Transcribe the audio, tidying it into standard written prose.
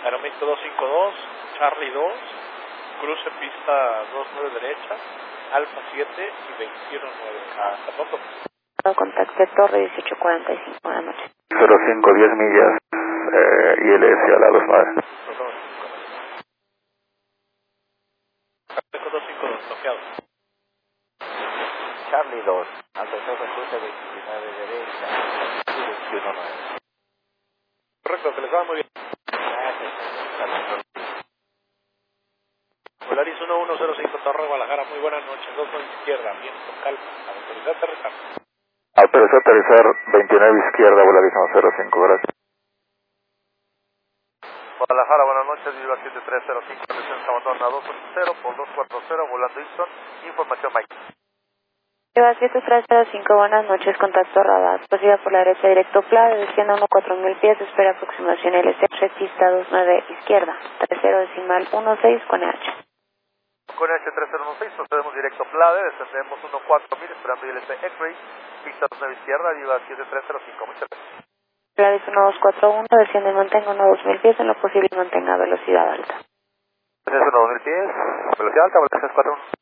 Aeroméxico 252, Charlie 2, cruce pista 29 derecha, Alfa 7 y 219. Hasta pronto. Contacte Torre 1845, buenas noches. 05, 10 millas, ILS a la 29. 252, bloqueado. Charlie 2, atención con cruce 29 derecha, 219. Correcto, que les va muy bien. Gracias. Polaris 1105 Torre Guadalajara, muy buenas noches, 29 izquierda, viento, calma, autoridad aterrizar. Autorizó aterrizar 29 izquierda, Volaris 05, gracias. Guadalajara, buenas noches, Viva 7305, presencia abandona 280 por 240, volando Easton, información Mike. Viva 7305, buenas noches, contacto radar, posibilidad por la derecha directo PLA, desciende 14000 pies, espera aproximación LC, pista 29 izquierda, 30.16 con EH. Con H3016 procedemos directo a Plade, descendemos 14000 esperando ILS X-Ray, pista 29 izquierda, Viva 7305, muchas gracias. Polaris 1241, desciende y mantenga 2000 pies, en lo posible mantenga velocidad alta. Desciende 2000 pies, velocidad alta, velocidad 41.